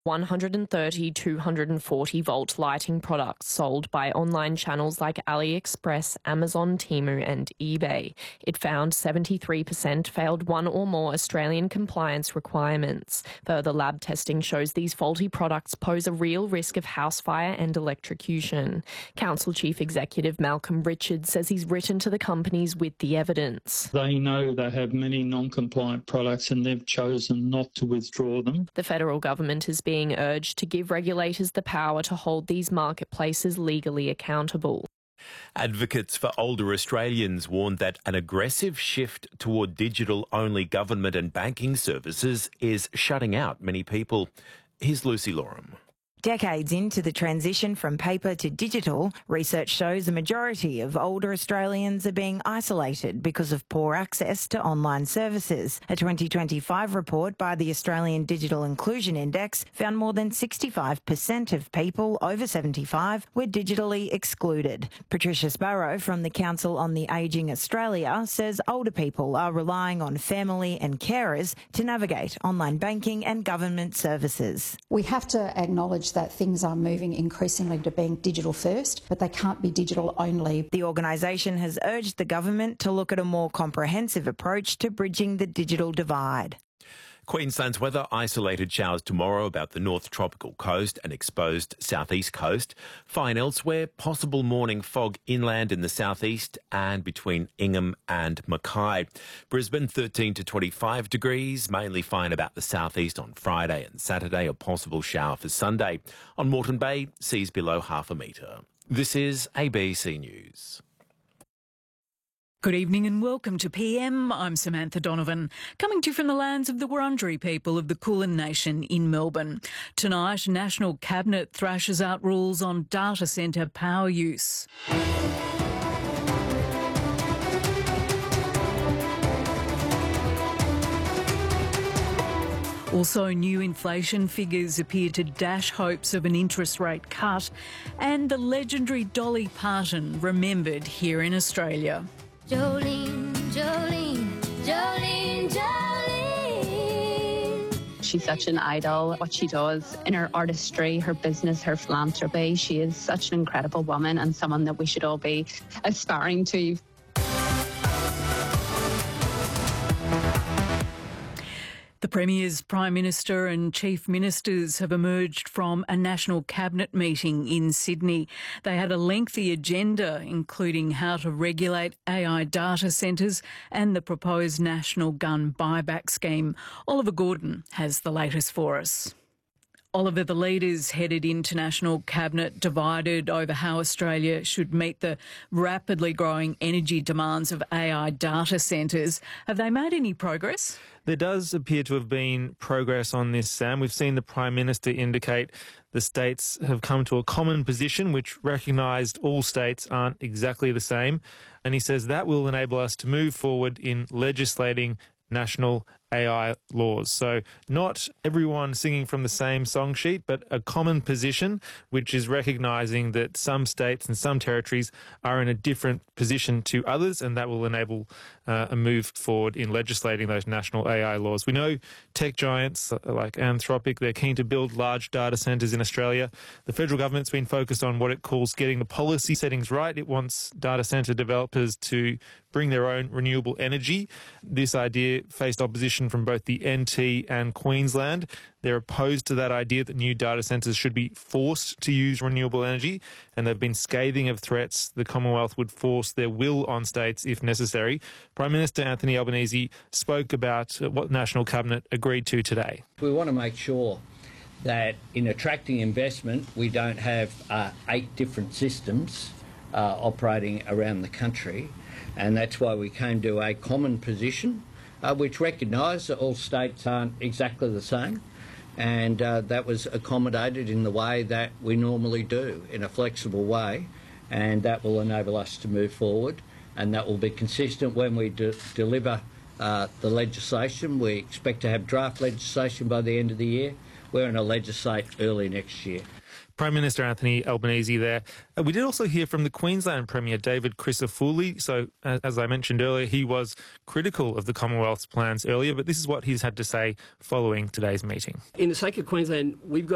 130 240-volt lighting products sold by online channels like AliExpress, Amazon, Temu and eBay. It found 73% failed one or more Australian compliance requirements. Further lab testing shows these faulty products pose a real risk of house fire and electrocution. Council Chief Executive Malcolm Richards says he's written to the companies with the evidence. They know they have many non-compliant products and they've chosen not to withdraw them. The federal government is being urged to give regulators the power to hold these marketplaces legally accountable. Advocates for older Australians warned that an aggressive shift toward digital-only government and banking services is shutting out many people. Here's Lucy Lorham. Decades into the transition from paper to digital, research shows a majority of older Australians are being isolated because of poor access to online services. A 2025 report by the Australian Digital Inclusion Index found more than 65% of people over 75 were digitally excluded. Patricia Sparrow from the Council on the Ageing Australia says older people are relying on family and carers to navigate online banking and government services. We have to acknowledge that things are moving increasingly to being digital first, but they can't be digital only. The organisation has urged the government to look at a more comprehensive approach to bridging the digital divide. Queensland's weather: isolated showers tomorrow about the North Tropical Coast and exposed southeast coast. Fine elsewhere, possible morning fog inland in the southeast and between Ingham and Mackay. Brisbane 13 to 25 degrees, mainly fine about the southeast on Friday and Saturday, a possible shower for Sunday. On Moreton Bay, seas below half a metre. This is ABC News. Good evening and welcome to PM. I'm Samantha Donovan, coming to you from the lands of the Wurundjeri people of the Kulin Nation in Melbourne. Tonight, National Cabinet thrashes out rules on data centre power use. Also, new inflation figures appear to dash hopes of an interest rate cut, and the legendary Dolly Parton remembered here in Australia. Jolene, Jolene, Jolene, Jolene. She's such an idol. What she does in her artistry, her business, her philanthropy, she is such an incredible woman and someone that we should all be aspiring to. The Premiers, Prime Minister and Chief Ministers have emerged from a National Cabinet meeting in Sydney. They had a lengthy agenda, including how to regulate AI data centres and the proposed national gun buyback scheme. Oliver Gordon has the latest for us. Oliver, the leaders headed into National Cabinet divided over how Australia should meet the rapidly growing energy demands of AI data centres. Have they made any progress? There does appear to have been progress on this, Sam. We've seen the Prime Minister indicate the states have come to a common position which recognised all states aren't exactly the same. And he says that will enable us to move forward in legislating national AI laws. So not everyone singing from the same song sheet, but a common position which is recognising that some states and some territories are in a different position to others, and that will enable a move forward in legislating those national AI laws. We know tech giants like Anthropic, they're keen to build large data centres in Australia. The federal government's been focused on what it calls getting the policy settings right. It wants data centre developers to bring their own renewable energy. This idea faced opposition from both the NT and Queensland. They're opposed to that idea that new data centres should be forced to use renewable energy, and they've been scathing of threats the Commonwealth would force their will on states if necessary. Prime Minister Anthony Albanese spoke about what National Cabinet agreed to today. We want to make sure that in attracting investment, we don't have 8 different systems operating around the country, and that's why we came to a common position which recognised that all states aren't exactly the same, and that was accommodated in the way that we normally do, in a flexible way, and that will enable us to move forward, and that will be consistent when we deliver the legislation. We expect to have draft legislation by the end of the year. We're going to legislate early next year. Prime Minister Anthony Albanese there. We did also hear from the Queensland Premier, David Crisafulli. So, as I mentioned earlier, he was critical of the Commonwealth's plans earlier, but this is what he's had to say following today's meeting. In the sake of Queensland, we've got